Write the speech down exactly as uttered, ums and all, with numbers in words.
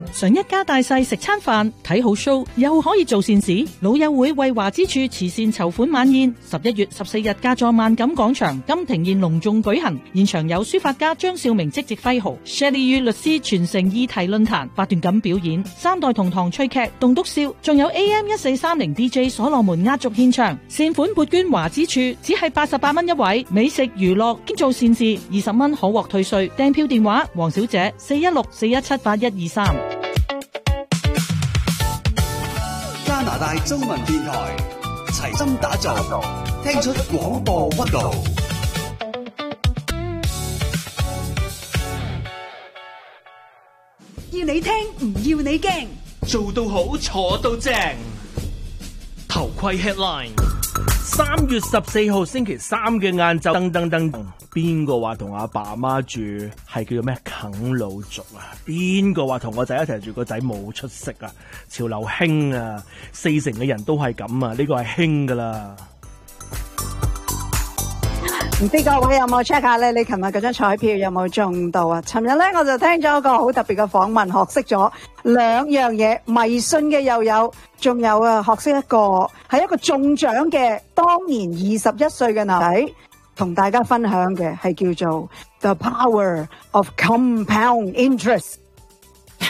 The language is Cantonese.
想一家大細食餐飯，睇好 show， 又可以做善事。老友會為華之處慈善籌款晚宴，十一月十四日駕座萬錦廣場金庭宴隆重舉行。現場有書法家張少明即席揮毫 ，Shelley Yu 律師傳承議題論壇，八段錦表演，三代同堂趣劇，棟篤笑，仲有 A M 一四三零 D J 所羅門壓軸獻唱。善款撥捐華之處，只係八十八蚊一位，美食娛樂兼做善事，二十蚊可獲退稅。訂票電話：黃小姐四一六四一七八一二三。 加拿大中文電台齊心打造，聽出廣播溫度。 要你聽，唔要你驚， 做到好，坐到正。頭盔 headline。三月十四號星期三嘅晏晝，噔噔噔，邊個話同阿爸阿媽住係叫做咩啃老族啊？邊個話同個仔一齊住個仔冇出息啊？潮流興啊，四成嘅人都係咁啊，呢個係興噶啦。 唔知各位有冇 check 下咧？你琴日嗰張彩票有冇中到啊？尋日咧我就聽咗一個好特別嘅訪問，學識咗兩樣嘢，迷信嘅又有，仲有啊學識一個係一個中獎嘅當年二十一歲嘅男仔，同大家分享嘅係叫做 The Power of Compound Interest。